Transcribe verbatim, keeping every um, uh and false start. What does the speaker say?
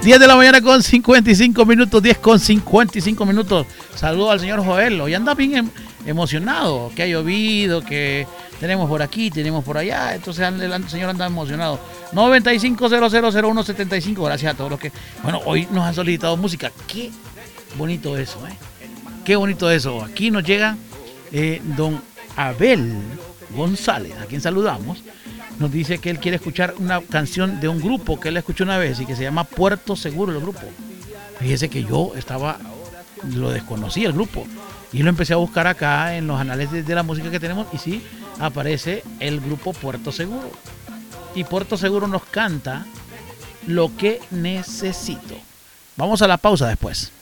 diez de la mañana con cincuenta y cinco minutos, diez con cincuenta y cinco minutos. Saludo al señor Joel, hoy anda bien em emocionado, que ha llovido, que tenemos por aquí, tenemos por allá, entonces el señor anda emocionado. noventa y cinco cero cero cero uno setenta y cinco, gracias a todos los que, bueno, hoy nos han solicitado música. Qué bonito eso, ¿eh? Qué bonito eso. Aquí nos llega eh, don Abel González, a quien saludamos. Nos dice que él quiere escuchar una canción de un grupo que él escuchó una vez y que se llama Puerto Seguro, el grupo. Fíjese que yo estaba, lo desconocí el grupo y lo empecé a buscar acá en los anales de, de la música que tenemos y sí, aparece el grupo Puerto Seguro. Y Puerto Seguro nos canta Lo que necesito. Vamos a la pausa después.